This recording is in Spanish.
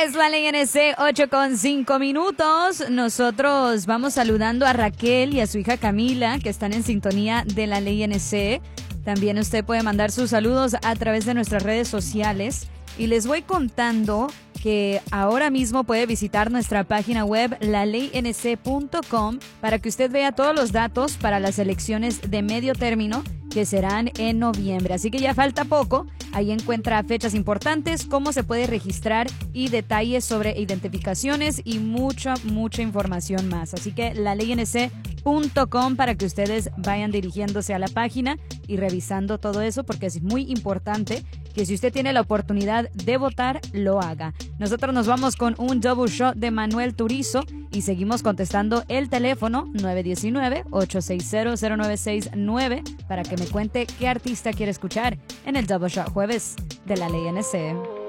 Es la ley NC 8:05. Nosotros vamos saludando a Raquel y a su hija Camila, que están en sintonía de la ley NC. También usted puede mandar sus saludos a través de nuestras redes sociales. Y les voy contando que ahora mismo puede visitar nuestra página web laley.nc.com para que usted vea todos los datos para las elecciones de medio término que serán en noviembre. Así que ya falta poco. Ahí encuentra fechas importantes, cómo se puede registrar y detalles sobre identificaciones y mucha información más. Así que laley.nc.com para que ustedes vayan dirigiéndose a la página y revisando todo eso, porque es muy importante que si usted tiene la oportunidad de votar, lo haga. Nosotros nos vamos con un double shot de Manuel Turizo y seguimos contestando el teléfono 919-860-0969 para que me cuente qué artista quiere escuchar en el double shot jueves de la ley NC.